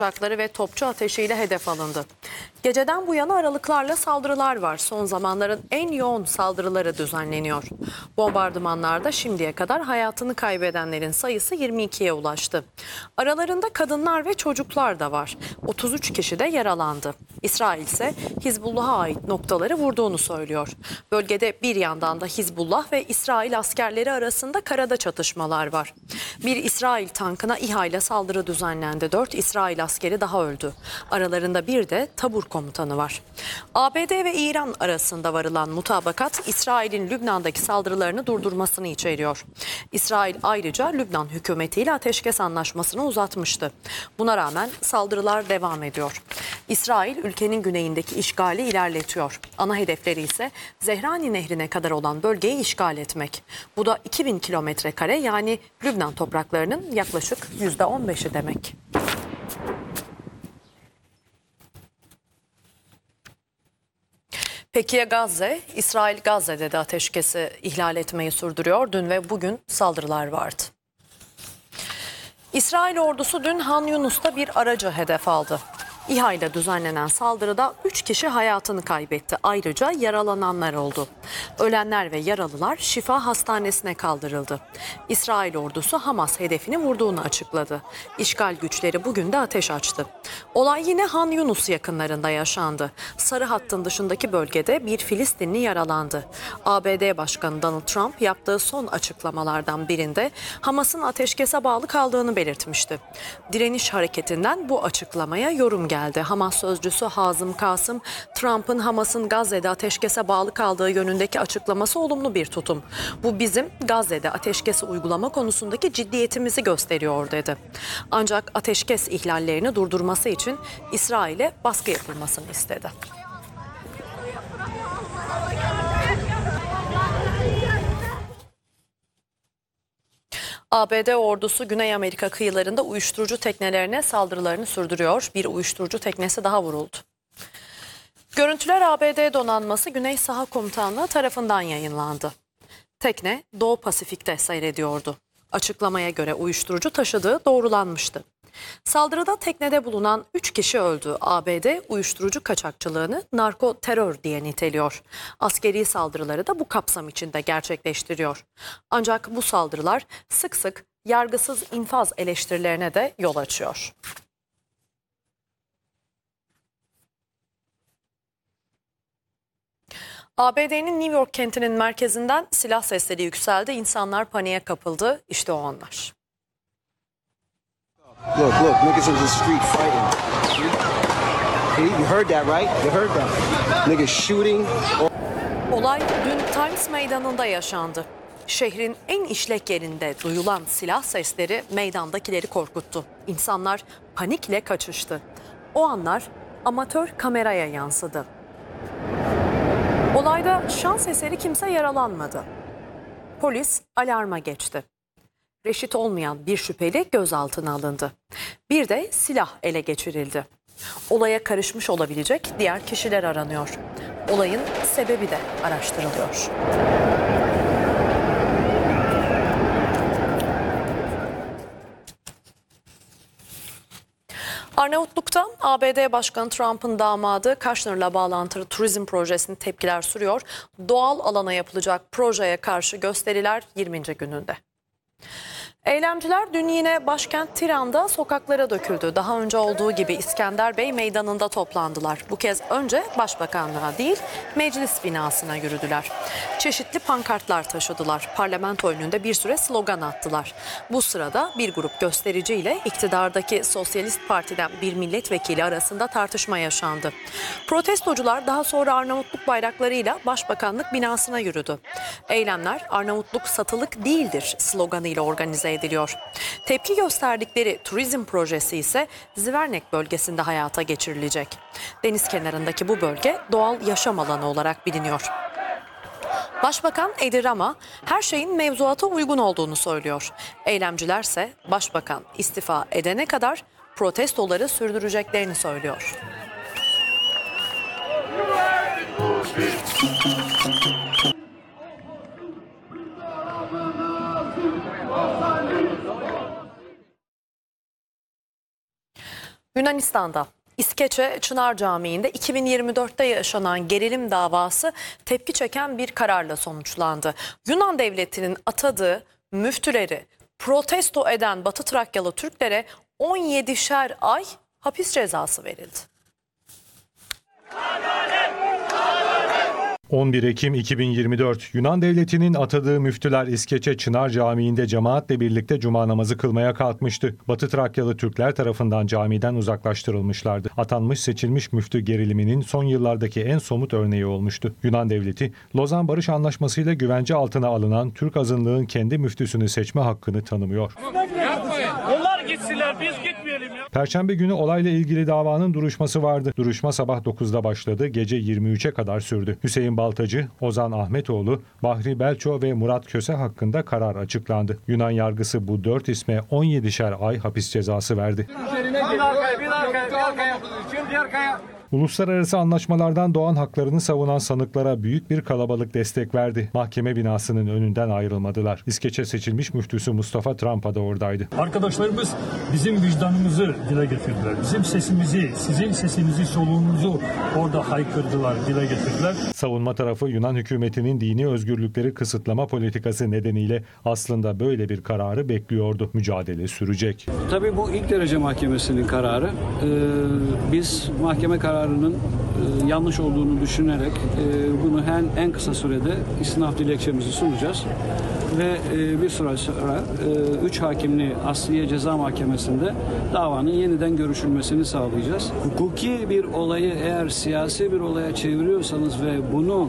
uçakları ve topçu ateşiyle hedef alındı. Geceden bu yana aralıklarla saldırılar var. Son zamanların en yoğun saldırıları düzenleniyor. Bombardımanlarda şimdiye kadar hayatını kaybedenlerin sayısı 22'ye ulaştı. Aralarında kadınlar ve çocuklar da var. 33 kişi de yaralandı. İsrail ise Hizbullah'a ait noktaları vurduğunu söylüyor. Bölgede bir yandan da Hizbullah ve İsrail askerleri arasında karada çatışmalar var. Bir İsrail tankına İHA ile saldırı düzenlendi. 4 İsrail askeri daha öldü. Aralarında bir de tabur komutanı var. ABD ve İran arasında varılan mutabakat İsrail'in Lübnan'daki saldırılarını durdurmasını içeriyor. İsrail ayrıca Lübnan hükümetiyle ateşkes anlaşmasını uzatmıştı. Buna rağmen saldırılar devam ediyor. İsrail ülkenin güneyindeki işgali ilerletiyor. Ana hedefleri ise Zehrani Nehri'ne kadar olan bölgeyi işgal etmek. Bu da 2000 kilometre kare, yani Lübnan topraklarının yaklaşık %15'i demek. Peki ya Gazze? İsrail Gazze'de de ateşkesi ihlal etmeyi sürdürüyor. Dün ve bugün saldırılar vardı. İsrail ordusu dün Han Yunus'ta bir aracı hedef aldı. İHA ile düzenlenen saldırıda 3 kişi hayatını kaybetti. Ayrıca yaralananlar oldu. Ölenler ve yaralılar Şifa Hastanesi'ne kaldırıldı. İsrail ordusu Hamas hedefini vurduğunu açıkladı. İşgal güçleri bugün de ateş açtı. Olay yine Han Yunus yakınlarında yaşandı. Sarı hattın dışındaki bölgede bir Filistinli yaralandı. ABD Başkanı Donald Trump yaptığı son açıklamalardan birinde Hamas'ın ateşkese bağlı kaldığını belirtmişti. Direniş hareketinden bu açıklamaya yorum geldi. Hamas sözcüsü Hazım Kasım, Trump'ın Hamas'ın Gazze'de ateşkese bağlı kaldığı yönündeki açıklaması olumlu bir tutum. Bu bizim Gazze'de ateşkesi uygulama konusundaki ciddiyetimizi gösteriyor dedi. Ancak ateşkes ihlallerini durdurması için İsrail'e baskı yapılmasını istedi. ABD ordusu Güney Amerika kıyılarında uyuşturucu teknelerine saldırılarını sürdürüyor. Bir uyuşturucu teknesi daha vuruldu. Görüntüler ABD Donanması Güney Saha Komutanlığı tarafından yayınlandı. Tekne Doğu Pasifik'te seyrediyordu. Açıklamaya göre uyuşturucu taşıdığı doğrulanmıştı. Saldırıda teknede bulunan 3 kişi öldü. ABD uyuşturucu kaçakçılığını narko terör diye niteliyor. Askeri saldırıları da bu kapsam içinde gerçekleştiriyor. Ancak bu saldırılar sık sık yargısız infaz eleştirilerine de yol açıyor. ABD'nin New York kentinin merkezinden silah sesleri yükseldi. İnsanlar paniğe kapıldı. İşte o anlar. Look, niggas in the street fighting. You heard that, right? You heard that. Niggas shooting. Olay dün Times Meydanı'nda yaşandı. Şehrin en işlek yerinde duyulan silah sesleri meydandakileri korkuttu. İnsanlar panikle kaçıştı. O anlar amatör kameraya yansıdı. Olayda şans eseri kimse yaralanmadı. Polis alarma geçti. Reşit olmayan bir şüpheli gözaltına alındı. Bir de silah ele geçirildi. Olaya karışmış olabilecek diğer kişiler aranıyor. Olayın sebebi de araştırılıyor. Arnavutluk'ta ABD Başkanı Trump'ın damadı Kushner'la bağlantılı turizm projesine tepkiler sürüyor. Doğal alana yapılacak projeye karşı gösteriler 20. gününde. Eylemciler dün yine başkent Tiran'da sokaklara döküldü. Daha önce olduğu gibi İskender Bey Meydanı'nda toplandılar. Bu kez önce Başbakanlığa değil, meclis binasına yürüdüler. Çeşitli pankartlar taşıdılar. Parlamento önünde bir süre slogan attılar. Bu sırada bir grup göstericiyle iktidardaki Sosyalist Parti'den bir milletvekili arasında tartışma yaşandı. Protestocular daha sonra Arnavutluk bayraklarıyla Başbakanlık binasına yürüdü. Eylemler Arnavutluk satılık değildir sloganıyla organize ediliyor. Tepki gösterdikleri turizm projesi ise Zvernek bölgesinde hayata geçirilecek. Deniz kenarındaki bu bölge doğal yaşam alanı olarak biliniyor. Başbakan Edi Rama her şeyin mevzuata uygun olduğunu söylüyor. Eylemcilerse başbakan istifa edene kadar protestoları sürdüreceklerini söylüyor. Güney Yunanistan'da İskeçe Çınar Camii'nde 2024'te yaşanan gerilim davası tepki çeken bir kararla sonuçlandı. Yunan devletinin atadığı müftüleri protesto eden Batı Trakyalı Türklere 17'şer ay hapis cezası verildi. 11 Ekim 2024 Yunan devletinin atadığı müftüler İskeçe Çınar Camii'nde cemaatle birlikte cuma namazı kılmaya kalkmıştı. Batı Trakyalı Türkler tarafından camiden uzaklaştırılmışlardı. Atanmış seçilmiş müftü geriliminin son yıllardaki en somut örneği olmuştu. Yunan devleti, Lozan Barış Anlaşması ile güvence altına alınan Türk azınlığın kendi müftüsünü seçme hakkını tanımıyor. Yapmayın. Onlar gitsinler, biz gitmeyelim ya. Perşembe günü olayla ilgili davanın duruşması vardı. Duruşma sabah 9'da başladı, gece 23'e kadar sürdü. Hüseyin Baltacı, Ozan Ahmetoğlu, Bahri Belço ve Murat Köse hakkında karar açıklandı. Yunan yargısı bu 4 isme 17'şer ay hapis cezası verdi. Uluslararası anlaşmalardan doğan haklarını savunan sanıklara büyük bir kalabalık destek verdi. Mahkeme binasının önünden ayrılmadılar. İskeçe seçilmiş müftüsü Mustafa Trampa da oradaydı. Arkadaşlarımız bizim vicdanımızı dile getirdiler. Bizim sesimizi, sizin sesinizi, soluğunuzu orada haykırdılar, dile getirdiler. Savunma tarafı Yunan hükümetinin dini özgürlükleri kısıtlama politikası nedeniyle aslında böyle bir kararı bekliyordu. Mücadele sürecek. Tabii bu ilk derece mahkemesinin kararı. Biz mahkeme kararının yanlış olduğunu düşünerek bunu en kısa sürede istinaf dilekçemizi sunacağız. Ve bir süre sonra 3 hakimli Asliye Ceza Mahkemesi'nde davanın yeniden görüşülmesini sağlayacağız. Hukuki bir olayı eğer siyasi bir olaya çeviriyorsanız ve bunu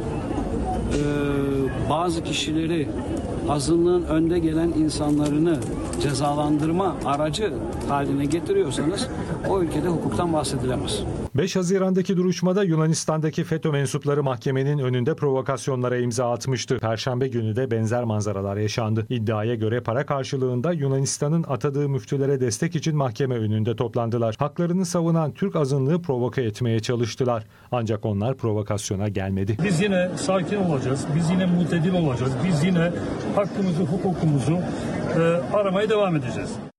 bazı kişileri, azınlığın önde gelen insanlarını cezalandırma aracı haline getiriyorsanız o ülkede hukuktan bahsedilemez. 5 Haziran'daki duruşmada Yunanistan'daki FETÖ mensupları mahkemenin önünde provokasyonlara imza atmıştı. Perşembe günü de benzer manzaralar yaşandı. İddiaya göre para karşılığında Yunanistan'ın atadığı müftülere destek için mahkeme önünde toplandılar. Haklarını savunan Türk azınlığı provoke etmeye çalıştılar. Ancak onlar provokasyona gelmedi. Biz yine sakin olacağız, biz yine mutedil olacağız, biz yine hakkımızı, hukukumuzu aramaya devam edeceğiz.